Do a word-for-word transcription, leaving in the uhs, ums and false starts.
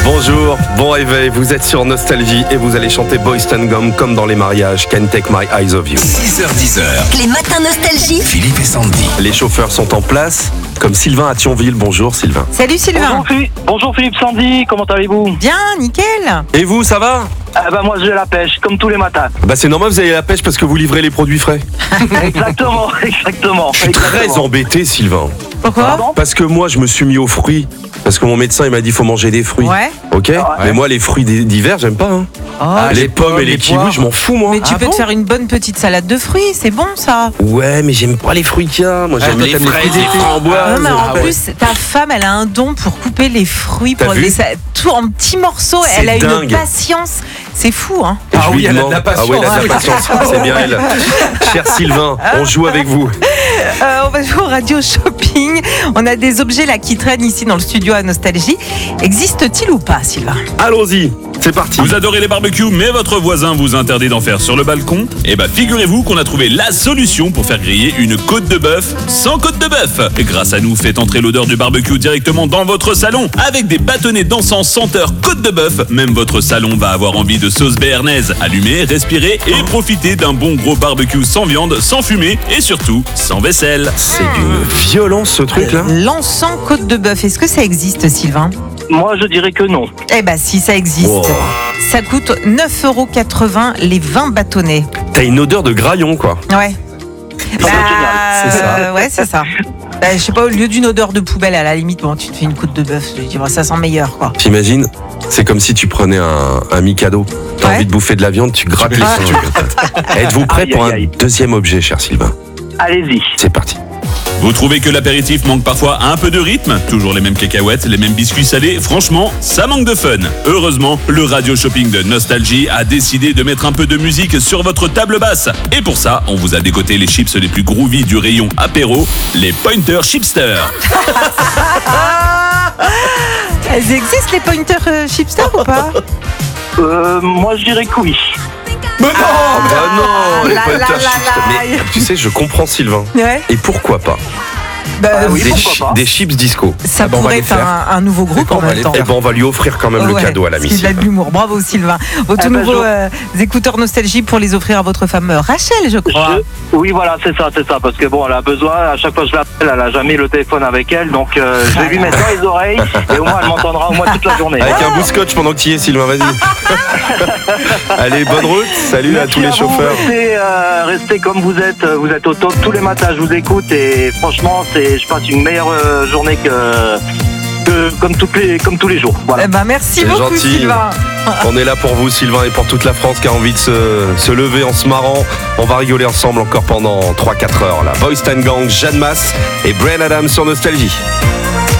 Bonjour, bon réveil, vous êtes sur Nostalgie et vous allez chanter Boys and Gum comme dans les mariages, Can't Take My Eyes Off You. six heures dix. Les matins Nostalgie. Philippe et Sandy. Les chauffeurs sont en place, comme Sylvain à Thionville. Bonjour Sylvain. Salut Sylvain. Bonjour Philippe, bonjour Philippe Sandy, comment allez-vous? Bien, nickel. Et vous, ça va? Ah bah moi j'ai la pêche, comme tous les matins. Bah c'est normal, vous avez la pêche parce que vous livrez les produits frais. Exactement, exactement. Je suis très exactement. embêté Sylvain, Pourquoi? Pardon? parce que moi je me suis mis aux fruits, parce que mon médecin il m'a dit faut manger des fruits. Ouais. Ok. Mais moi les fruits d'hiver j'aime pas. Hein. Oh, les, pommes et les, kiwis je m'en fous moi. mais tu Ah peux bon te faire une bonne petite salade de fruits, c'est bon ça. Ouais mais j'aime pas les fruits qu'il y a. Moi j'aime toi, les t'aimes les fraises, fruits les d'été. framboises. Non, mais en ah ouais. plus, ta femme, elle a un don pour couper les fruits, T'as pour vu les sa- tout en petits morceaux. C'est Elle a dingue. une patience, c'est fou, hein. Et Ah je lui oui, elle a de demande- la patience. Ah oui, elle a de la patience, c'est bien elle. Cher Sylvain, on joue avec vous. Euh, on va jouer au radio shopping. On a des objets là qui traînent ici dans le studio à Nostalgie. Existe-t-il ou pas, Sylvain? Allons-y, c'est parti. Vous adorez les barbecues, mais votre voisin vous interdit d'en faire sur le balcon? Eh bah figurez-vous qu'on a trouvé la solution pour faire griller une côte de bœuf sans côte de bœuf. Et grâce à nous, faites entrer l'odeur du barbecue directement dans votre salon avec des bâtonnets d'encens senteur côte de bœuf. Même votre salon va avoir envie de sauce béarnaise. Allumez, respirez et profitez d'un bon gros barbecue sans viande, sans fumée et surtout sans vaisselle. C'est d'une violence ce truc là. L'encens côte de bœuf, est-ce que ça existe, Sylvain? Moi je dirais que non. Eh ben si, ça existe. Wow. Ça coûte neuf euros quatre-vingts les vingt bâtonnets. T'as une odeur de graillon quoi. Ouais. Bah, c'est ça. euh, ouais, c'est ça. Bah, je sais pas, au lieu d'une odeur de poubelle, à la limite, bon, tu te fais une côte de bœuf, je dis, bon, ça sent meilleur, quoi. T'imagines? C'est comme si tu prenais un, un Mikado. T'as Ouais. envie de bouffer de la viande, tu grattes les Ah. fondus. Êtes-vous prêt Aïe, pour aïe, un aïe. deuxième objet, cher Sylvain? Allez-y. C'est parti. Vous trouvez que l'apéritif manque parfois un peu de rythme? Toujours les mêmes cacahuètes, les mêmes biscuits salés? Franchement, ça manque de fun. Heureusement, le radio shopping de Nostalgie a décidé de mettre un peu de musique sur votre table basse. Et pour ça, on vous a dégoté les chips les plus groovy du rayon apéro, les Pointer Chipster. Elles existent, les Pointer euh, Chipster, ou pas? Euh, moi je dirais que oui. Mais non, ah non, les la, Pointer la, la, Chips. la. Mais tu sais, je comprends Sylvain. Ouais. Et pourquoi pas? Bah, Ah oui, des, pourquoi chi- pas. des chips disco. ça Ah bon, on va pourrait les être faire. un, un nouveau groupe Et en on va même les temps. Eh ben, on va lui offrir quand même le Ouais, cadeau à la parce qu'il a miss. de l'humour. Bravo Sylvain. Vos Ah tout ben, nouveaux je- euh, écouteurs Nostalgie pour les offrir à votre femme euh, Rachel, je crois. Je- Oui voilà c'est ça, c'est ça. Parce que bon elle a besoin, à chaque fois que je l'appelle, elle a jamais le téléphone avec elle. Donc euh, je vais lui mettre dans les oreilles et au moins elle m'entendra au moins toute la journée. Avec un bout de scotch pendant que tu y es, Sylvain, vas-y. Allez, bonne route. Salut à Merci tous les vous, chauffeurs. Restez, euh, restez comme vous êtes, vous êtes au top tous les matins, je vous écoute et franchement c'est, je passe une meilleure euh, journée que, que comme, toutes les, comme tous les jours. Voilà. Eh ben, merci C'est beaucoup gentil. Sylvain. On est là pour vous, Sylvain, et pour toute la France qui a envie de se, se lever en se marrant. On va rigoler ensemble encore pendant trois quatre heures. Là. Boys and Gang, Jeanne Masse et Bryan Adams sur Nostalgie.